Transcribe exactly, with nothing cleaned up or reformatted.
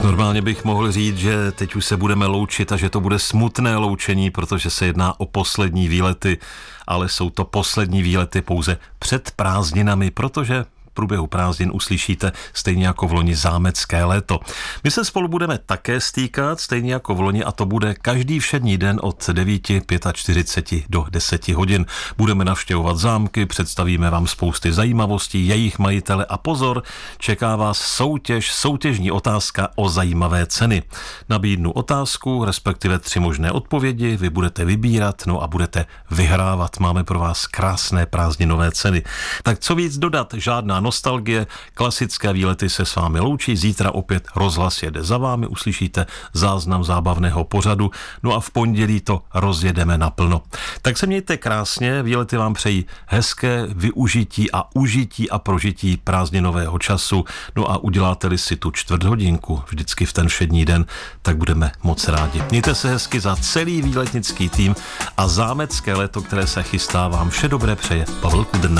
Tak normálně bych mohl říct, že teď už se budeme loučit a že to bude smutné loučení, protože se jedná o poslední výlety, ale jsou to poslední výlety pouze před prázdninami, protože v průběhu prázdnin uslyšíte stejně jako v loni zámecké léto. My se spolu budeme také stýkat, stejně jako v loni, a to bude každý všední den od devět čtyřicet pět do deset hodin. Budeme navštěvovat zámky, představíme vám spousty zajímavostí, jejich majitele a pozor, čeká vás soutěž, soutěžní otázka o zajímavé ceny. Nabídnu otázku, respektive tři možné odpovědi, vy budete vybírat, no a budete vyhrávat. Máme pro vás krásné prázdninové ceny. Tak co víc dodat, žádná nostalgie, klasické výlety se s vámi loučí, zítra opět rozhlas jede za vámi, uslyšíte záznam zábavného pořadu, no a v pondělí to rozjedeme naplno. Tak se mějte krásně, výlety vám přejí hezké využití a užití a prožití prázdninového času, no a uděláte-li si tu čtvrt hodinku vždycky v ten všední den, tak budeme moc rádi. Mějte se hezky za celý výletnický tým a zámecké léto, které se chystá, vám vše dobré přeje Pavel Kudrna.